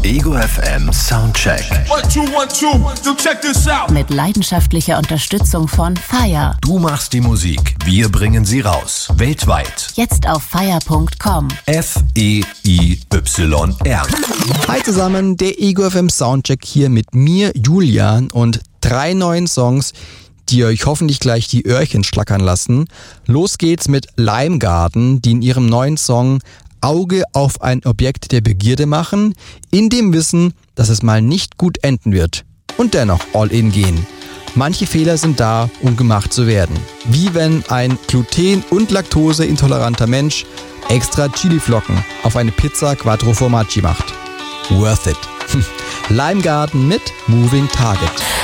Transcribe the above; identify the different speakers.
Speaker 1: Ego FM Soundcheck.
Speaker 2: 1, 2, 1, 2, so check this out.
Speaker 3: Mit leidenschaftlicher Unterstützung von FIRE.
Speaker 1: Du machst die Musik, wir bringen sie raus. Weltweit.
Speaker 3: Jetzt auf FIRE.com.
Speaker 1: FEIYR.
Speaker 4: Hi zusammen, der Ego FM Soundcheck hier mit mir, Julian, und 3 neuen Songs, die euch hoffentlich gleich die Öhrchen schlackern lassen. Los geht's mit Lime Garden, die in ihrem neuen Song Auge auf ein Objekt der Begierde machen, in dem Wissen, dass es mal nicht gut enden wird. Und dennoch all in gehen. Manche Fehler sind da, um gemacht zu werden. Wie wenn ein gluten- und laktoseintoleranter Mensch extra Chiliflocken auf eine Pizza Quattro Formaggi macht. Worth it. Lime Garden mit Moving Target.